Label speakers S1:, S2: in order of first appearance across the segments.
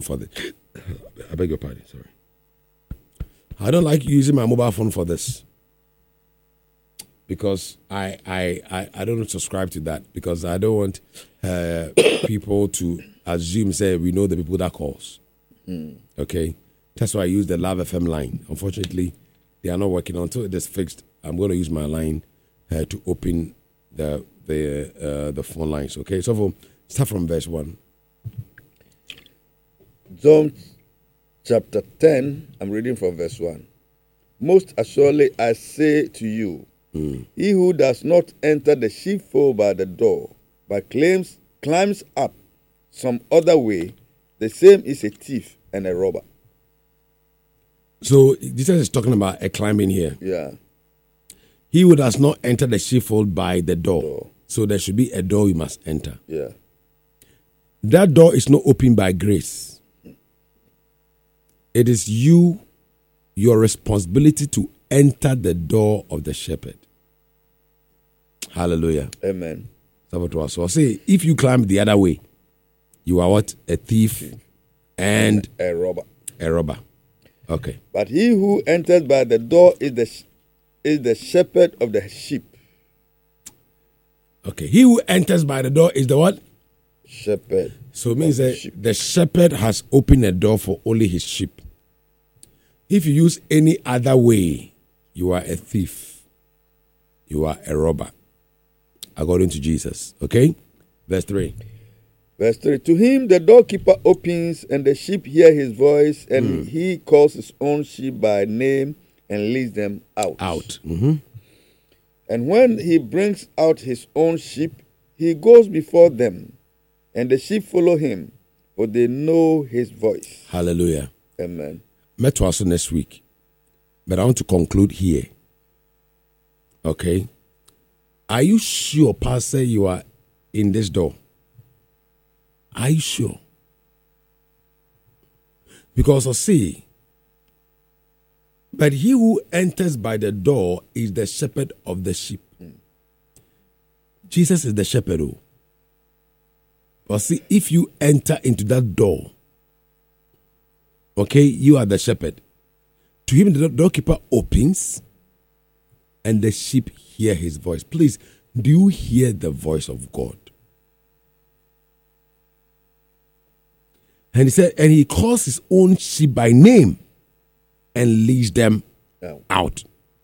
S1: for this. I beg your pardon, sorry. I don't like using my mobile phone for this because I don't subscribe to that because I don't want people to assume, say, we know the people that calls. Okay? That's why I use the Love FM line. Unfortunately, they are not working until it is fixed. I'm going to use my line to open the phone lines. Okay? So start from verse 1.
S2: John chapter 10, I'm reading from verse 1. Most assuredly I say to you, he who does not enter the sheepfold by the door, but climbs up some other way, the same is a thief and a robber.
S1: So Jesus is talking about a climbing here.
S2: Yeah.
S1: He who does not enter the sheepfold by the door. So there should be a door you must enter.
S2: Yeah.
S1: That door is not opened by grace. It is your responsibility to enter the door of the shepherd. Hallelujah.
S2: Amen.
S1: So I'll say, if you climb the other way, you are what? A thief and
S2: a robber.
S1: A robber. Okay.
S2: But he who enters by the door is the shepherd of the sheep.
S1: Okay. He who enters by the door is the what?
S2: Shepherd.
S1: So it means that the shepherd has opened a door for only his sheep. If you use any other way, you are a thief. You are a robber. According to Jesus. Okay? Verse 3.
S2: Verse 3. To him the doorkeeper opens, and the sheep hear his voice, and he calls his own sheep by name and leads them out. And when he brings out his own sheep, he goes before them, and the sheep follow him, for they know his voice.
S1: Hallelujah.
S2: Amen.
S1: Met to us next week. But I want to conclude here. Okay? Are you sure, Pastor, you are in this door? Are you sure? Because I see, but he who enters by the door is the shepherd of the sheep. Jesus is the shepherd. But see, if you enter into that door, okay, you are the shepherd. To him, the doorkeeper opens, and the sheep hear his voice. Please, do you hear the voice of God? And he said, and he calls his own sheep by name and leads them out.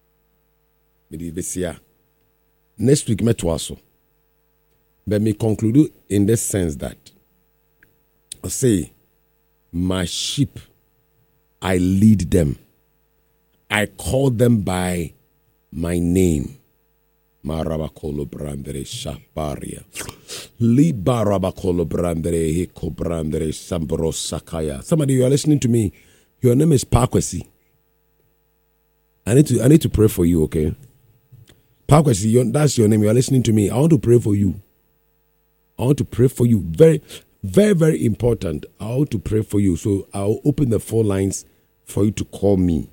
S1: Next week, let me conclude in the sense that I say, my sheep, I lead them. I call them by my name. Marabakolo brandere shaparia. Liba rabakolo brandere hiko brandere sambro sakaya. Somebody, you are listening to me. Your name is Parkwesi. I need to pray for you, okay? Parkwesi, that's your name. You are listening to me. I want to pray for you. I want to pray for you. Very, very, very important. I want to pray for you. So I'll open the phone lines for you to call me.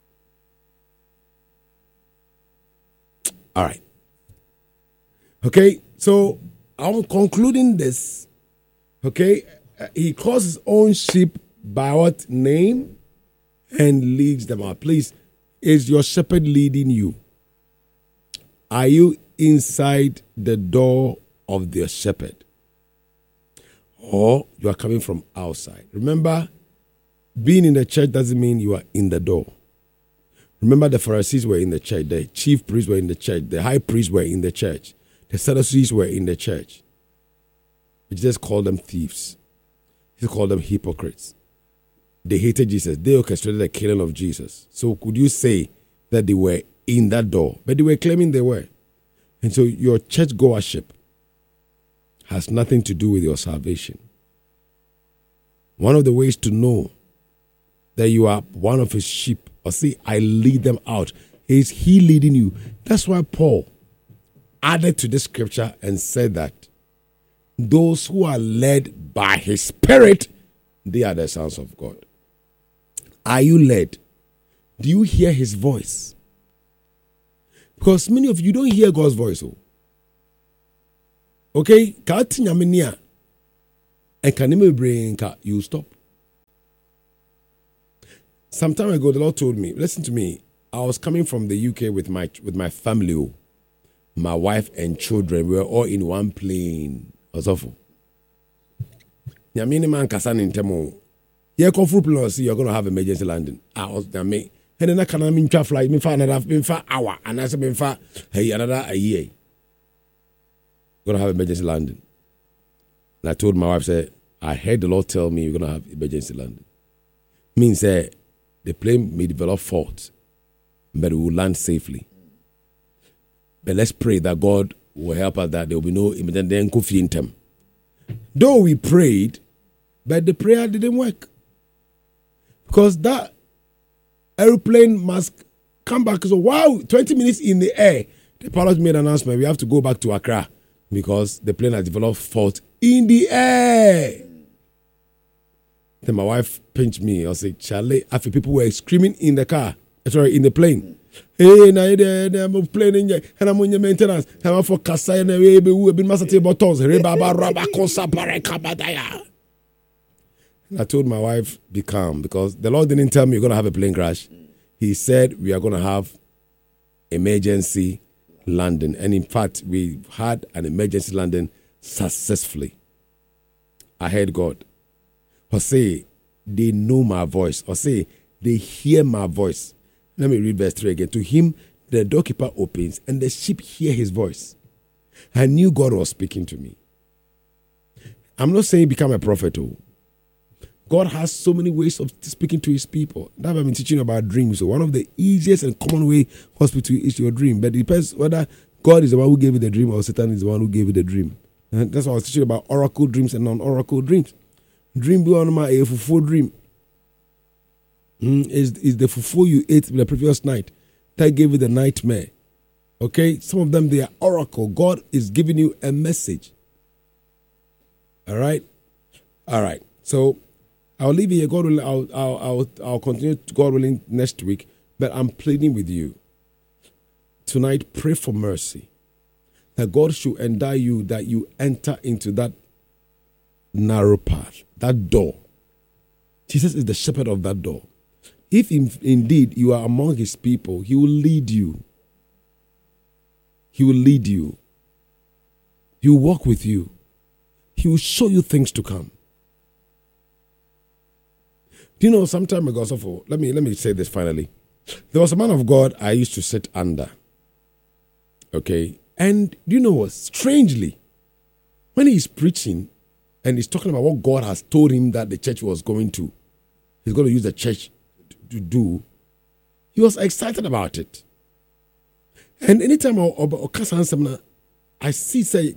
S1: All right. Okay, so I'm concluding this. Okay, he calls his own sheep by what name and leads them out. Please, is your shepherd leading you? Are you inside the door of the shepherd? Or you are coming from outside? Remember, being in the church doesn't mean you are in the door. Remember, the Pharisees were in the church, the chief priests were in the church, the high priests were in the church, the Sadducees were in the church. Jesus called them thieves. He called them hypocrites. They hated Jesus. They orchestrated the killing of Jesus. So could you say that they were in that door? But they were claiming they were. And so your church goership has nothing to do with your salvation. One of the ways to know that you are one of his sheep, or say, I lead them out, is he leading you. That's why Paul added to this scripture and said that those who are led by his Spirit, they are the sons of God. Are you led? Do you hear his voice? Because many of you don't hear God's voice. Okay? And can you stop? Some time ago, the Lord told me, listen to me. I was coming from the UK with my family, my wife and children. We were all in one plane. It was awful. Yamini man kasan in Temo. Yeah, comfort plus you're gonna have emergency landing. I was me. And then I can't mean flight, me for another hour, and I said me for another a year. Gonna have emergency landing. And I told my wife, say, I heard the Lord tell me you're gonna have emergency landing. Means the plane may develop faults, but we will land safely. But let's pray that God will help us, that there will be no emergency. Though we prayed, but the prayer didn't work. Because that airplane must come back. So, wow, 20 minutes in the air, the pilot made an announcement, we have to go back to Accra because the plane has developed fault in the air. Then my wife pinched me. I said, Charlie, after people were screaming in the car, in the plane. Hey, now I'm playing and I'm on your maintenance. I'm for Casa and we been master buttons. I told my wife, be calm, because the Lord didn't tell me you're going to have a plane crash. He said we are going to have emergency landing. And in fact, we had an emergency landing successfully. I heard God. Or say, they know my voice. Or say, they hear my voice. Let me read verse 3 again. To him, the doorkeeper opens, and the sheep hear his voice. I knew God was speaking to me. I'm not saying become a prophet. God has so many ways of speaking to his people. That I've been teaching about dreams. So one of the easiest and common way hospital is your dream. But it depends whether God is the one who gave you the dream or Satan is the one who gave you the dream. And that's why I was teaching about oracle dreams and non-oracle dreams. Dream beyond my a fufu dream. Is the fufu you ate the previous night that gave you the nightmare. Okay? Some of them, they are oracle. God is giving you a message. All right? All right. So I'll leave it here. God will. I'll continue. God willing next week. But I'm pleading with you tonight. Pray for mercy, that God should endow you, that you enter into that narrow path, that door. Jesus is the shepherd of that door. If indeed you are among his people, he will lead you. He will lead you. He will walk with you. He will show you things to come. Do you know, some time ago, so let me say this finally. There was a man of God I used to sit under. Okay? And do you know what? Strangely, when he's preaching and he's talking about what God has told him that the church was going to, he's going to use the church to do, he was excited about it. And anytime I see say,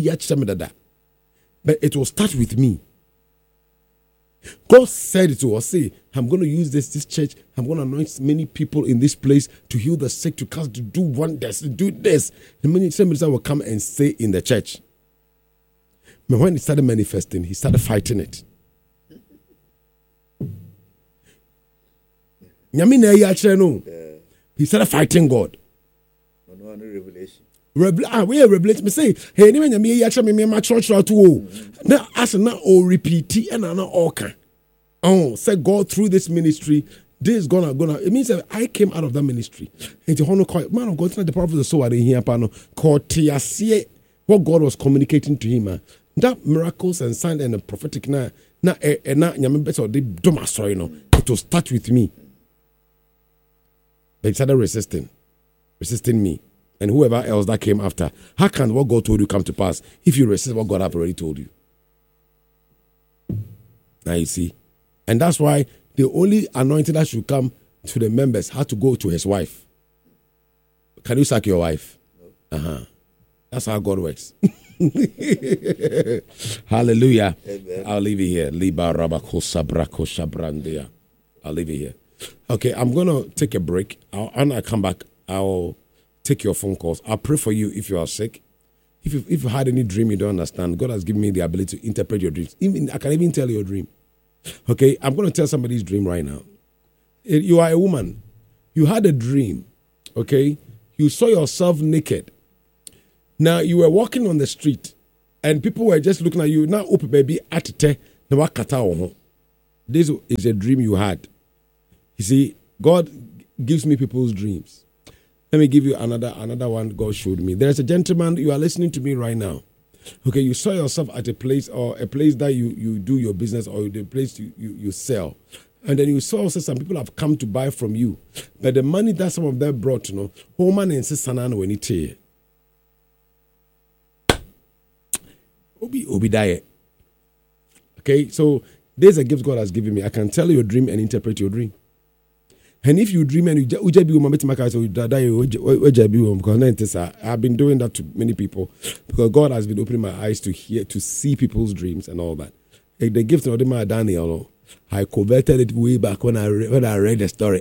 S1: but it will start with me. God said it to us, say, I'm going to use this church, I'm going to anoint many people in this place to heal the sick, to cast, to do wonders, to do this. The many ministers will come and say in the church. But when it started manifesting, he started fighting it. He started fighting God. Revelation. Me say, hey, me church now as now all repeat and now all can. Oh, say God through this ministry, this is gonna. It means that I came out of that ministry. And the man of God, the power of the soul in here, what God was communicating to him. That miracles and signs and the prophetic it will start with me. They started resisting me. And whoever else that came after. How can what God told you come to pass if you resist what God have already told you? Now you see. And that's why the only anointing that should come to the members had to go to his wife. Can you sack your wife? That's how God works. Hallelujah. Amen. I'll leave it here. I'll leave it here. Okay, I'm going to take a break. And I come back, I'll take your phone calls. I'll pray for you if you are sick. If you had any dream you don't understand, God has given me the ability to interpret your dreams. I can even tell your dream. Okay, I'm going to tell somebody's dream right now. You are a woman. You had a dream. Okay, you saw yourself naked. Now you were walking on the street, and people were just looking at you. Now, baby, this is a dream you had. You see, God gives me people's dreams. Let me give you another one God showed me. There's a gentleman, you are listening to me right now. Okay, you saw yourself at a place that you do your business, or the place you sell. And then you saw also some people have come to buy from you. But the money that some of them brought, home and sanan when it Obi die. Okay, so there's a gift God has given me. I can tell your dream and interpret your dream. And if you dream and because I've been doing that to many people, because God has been opening my eyes to see people's dreams and all that. Like the gift of Daniel, I converted it way back when I read the story.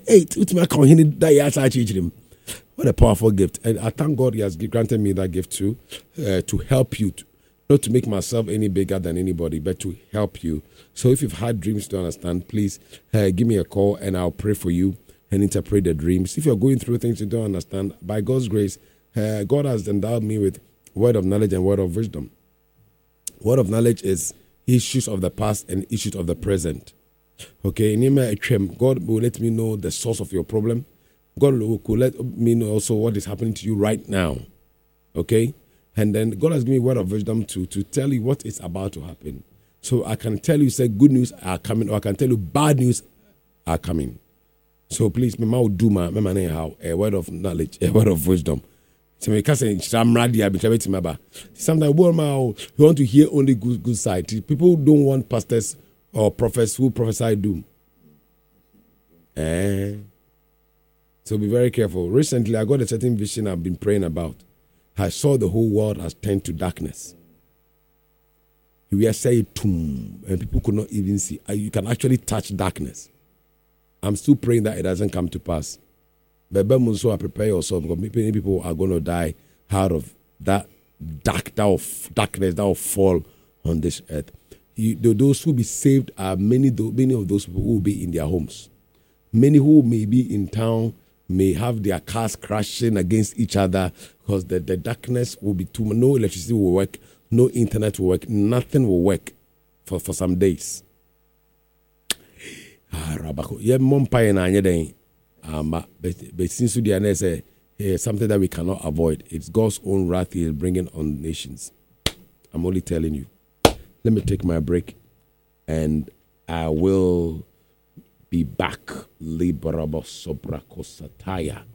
S1: What a powerful gift. And I thank God He has granted me that gift too, to help you. Not to make myself any bigger than anybody, but to help you. So if you've had dreams to understand, please give me a call and I'll pray for you and interpret the dreams. If you're going through things you don't understand, by God's grace, God has endowed me with word of knowledge and word of wisdom. Word of knowledge is issues of the past and issues of the present. Okay, God will let me know the source of your problem. God will let me know also what is happening to you right now. Okay? And then God has given me a word of wisdom to tell you what is about to happen. So I can tell you, say, good news are coming, or I can tell you bad news are coming. So please, my mouth do my a word of knowledge, a word of wisdom. So me can say sometimes you want to hear only good side. People don't want pastors or prophets who prophesy doom. So be very careful. Recently, I got a certain vision I've been praying about. I saw the whole world has turned to darkness. We are saying tomb, and people could not even see. You can actually touch darkness. I'm still praying that it doesn't come to pass. But so prepare yourself, because many people are going to die out of that darkness that will fall on this earth. Those who will be saved are many of those people who will be in their homes. Many who may be in town may have their cars crashing against each other, because the darkness will be too much. No electricity will work, no internet will work, nothing will work for some days. But since something that we cannot avoid, it's God's own wrath He is bringing on nations. I'm only telling you. Let me take my break, and I will be back. Librabo sobra kosataya.